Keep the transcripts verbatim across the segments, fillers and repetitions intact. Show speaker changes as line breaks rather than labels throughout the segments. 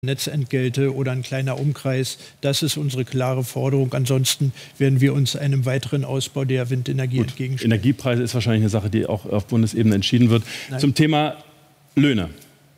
Netzentgelte oder ein kleiner Umkreis. Das ist unsere klare Forderung. Ansonsten werden wir uns einem weiteren Ausbau der Windenergie Gut. entgegenstellen.
Energiepreise ist wahrscheinlich eine Sache, die auch auf Bundesebene entschieden wird. Nein. Zum Thema Löhne.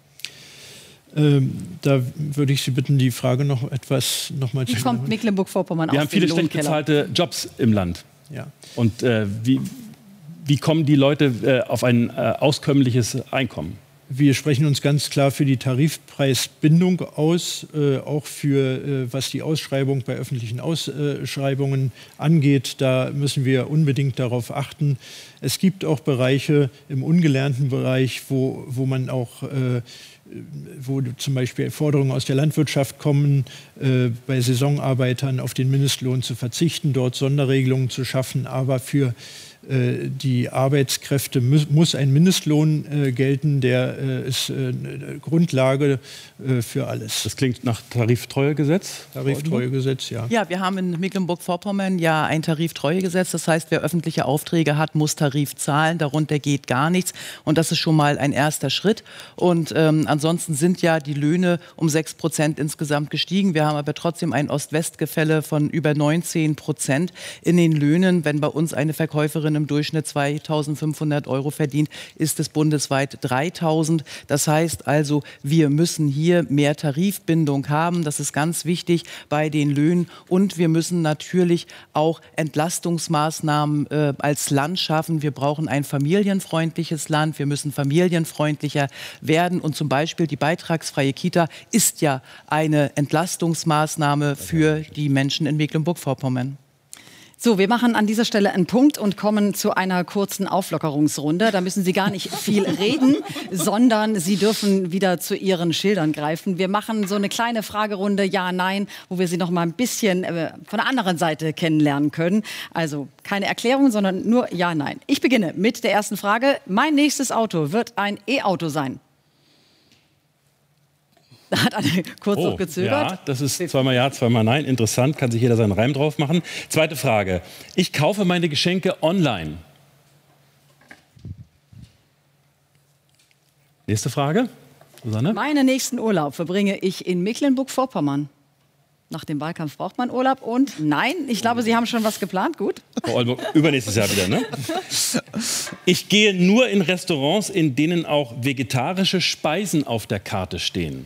Ähm, da würde ich Sie bitten, die Frage noch etwas noch mal zu
Wie kommt Mecklenburg-Vorpommern auf
Wir haben viele
den
schlecht bezahlte Jobs im Land.
Ja.
Und äh, wie, wie kommen die Leute äh, auf ein äh, auskömmliches Einkommen?
Wir sprechen uns ganz klar für die Tarifpreisbindung aus, äh, auch für, äh, was die Ausschreibung bei öffentlichen Ausschreibungen angeht. Da müssen wir unbedingt darauf achten. Es gibt auch Bereiche im ungelernten Bereich, wo, wo man auch, äh, wo zum Beispiel Forderungen aus der Landwirtschaft kommen, äh, bei Saisonarbeitern auf den Mindestlohn zu verzichten, dort Sonderregelungen zu schaffen, aber für die Arbeitskräfte muss, muss ein Mindestlohn äh, gelten, der äh, ist äh, Grundlage äh, für alles.
Das klingt nach Tariftreuegesetz?
Tariftreuegesetz, ja.
Ja, wir haben in Mecklenburg-Vorpommern ja ein Tariftreuegesetz. Das heißt, wer öffentliche Aufträge hat, muss Tarif zahlen. Darunter geht gar nichts. Und das ist schon mal ein erster Schritt. Und ähm, ansonsten sind ja die Löhne um sechs Prozent insgesamt gestiegen. Wir haben aber trotzdem ein Ost-West-Gefälle von über neunzehn Prozent in den Löhnen. Wenn bei uns eine Verkäuferin im Durchschnitt zweitausendfünfhundert Euro verdient, ist es bundesweit dreitausend. Das heißt also, wir müssen hier mehr Tarifbindung haben. Das ist ganz wichtig bei den Löhnen. Und wir müssen natürlich auch Entlastungsmaßnahmen äh, als Land schaffen. Wir brauchen ein familienfreundliches Land. Wir müssen familienfreundlicher werden. Und zum Beispiel die beitragsfreie Kita ist ja eine Entlastungsmaßnahme für die Menschen in Mecklenburg-Vorpommern.
So, wir machen an dieser Stelle einen Punkt und kommen zu einer kurzen Auflockerungsrunde. Da müssen Sie gar nicht viel reden, sondern Sie dürfen wieder zu Ihren Schildern greifen. Wir machen so eine kleine Fragerunde, ja, nein, wo wir Sie noch mal ein bisschen äh, von der anderen Seite kennenlernen können. Also keine Erklärung, sondern nur ja, nein. Ich beginne mit der ersten Frage. Mein nächstes Auto wird ein E-Auto sein. Da hat Anne kurz
oh,
noch gezögert.
Ja, das ist zweimal ja, zweimal nein. Interessant, kann sich jeder seinen Reim drauf machen. Zweite Frage. Ich kaufe meine Geschenke online. Nächste Frage. Susanne?
Meinen nächsten Urlaub verbringe ich in Mecklenburg-Vorpommern. Nach dem Wahlkampf braucht man Urlaub. Und nein, ich glaube, Sie haben schon was geplant. Gut.
Frau Oldenburg, übernächstes Jahr wieder, ne? Ich gehe nur in Restaurants, in denen auch vegetarische Speisen auf der Karte stehen.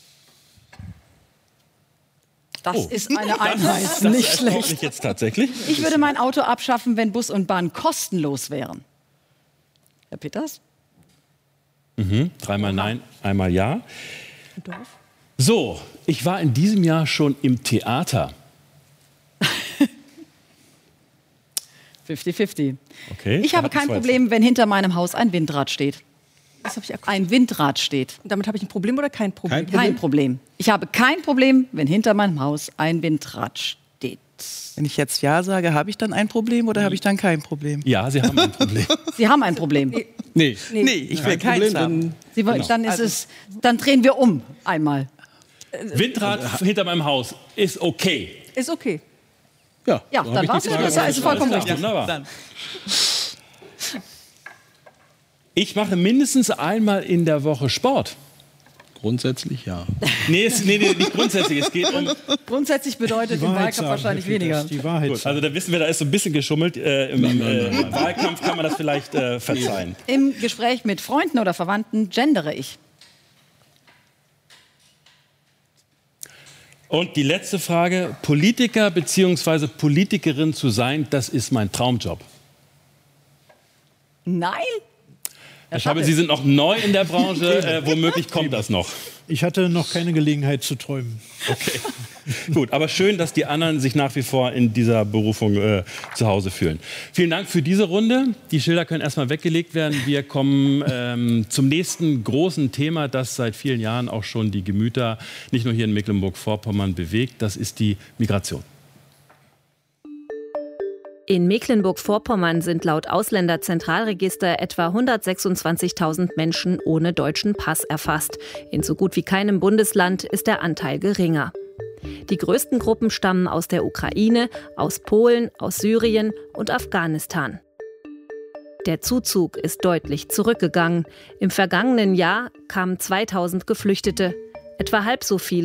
Das
oh.
ist eine Einheit,
das,
nicht
das
schlecht.
Mich jetzt tatsächlich.
Ich würde mein Auto abschaffen, wenn Bus und Bahn kostenlos wären. Herr Peters?
Mhm. Dreimal nein, einmal ja. So, ich war in diesem Jahr schon im Theater.
fünfzig fünfzig.
Okay.
Ich habe kein Problem, wenn hinter meinem Haus ein Windrad steht.
Das habe ich akustisch.
Ein Windrad steht.
Damit habe ich ein Problem oder kein Problem?
Kein Problem? Kein Problem. Ich habe kein Problem, wenn hinter meinem Haus ein Windrad steht.
Wenn ich jetzt ja sage, habe ich dann ein Problem oder habe ich dann kein Problem?
Ja, Sie haben ein Problem.
Sie haben ein Problem.
Nee.
Nee, nee, nee ich will keins haben.
Sie wollen, genau. Dann ist also, es, dann drehen wir um einmal.
Windrad also, hinter meinem Haus ist okay.
Ist okay.
Ja, ja dann war es ja besser, ist vollkommen richtig.
Wunderbar. Dann. Ich mache mindestens einmal in der Woche Sport.
Grundsätzlich ja.
Nee, es, nee, nee, nicht grundsätzlich. Es geht um.
Grundsätzlich bedeutet im Wahlkampf wahrscheinlich weniger.
Die Wahrheit.
Gut, also da wissen wir, da ist so ein bisschen geschummelt. Äh, Im äh, Wahlkampf kann man das vielleicht äh, verzeihen.
Im Gespräch mit Freunden oder Verwandten gendere ich.
Und die letzte Frage. Politiker bzw. Politikerin zu sein, das ist mein Traumjob.
Nein?
Herr Schabel, Sie sind noch neu in der Branche, äh, womöglich kommt das noch.
Ich hatte noch keine Gelegenheit zu träumen.
Okay, gut, aber schön, dass die anderen sich nach wie vor in dieser Berufung äh, zu Hause fühlen. Vielen Dank für diese Runde. Die Schilder können erstmal weggelegt werden. Wir kommen ähm, zum nächsten großen Thema, das seit vielen Jahren auch schon die Gemüter nicht nur hier in Mecklenburg-Vorpommern bewegt. Das ist die Migration.
In Mecklenburg-Vorpommern sind laut Ausländerzentralregister etwa hundertsechsundzwanzigtausend Menschen ohne deutschen Pass erfasst. In so gut wie keinem Bundesland ist der Anteil geringer. Die größten Gruppen stammen aus der Ukraine, aus Polen, aus Syrien und Afghanistan. Der Zuzug ist deutlich zurückgegangen. Im vergangenen Jahr kamen zweitausend Geflüchtete, etwa halb so viele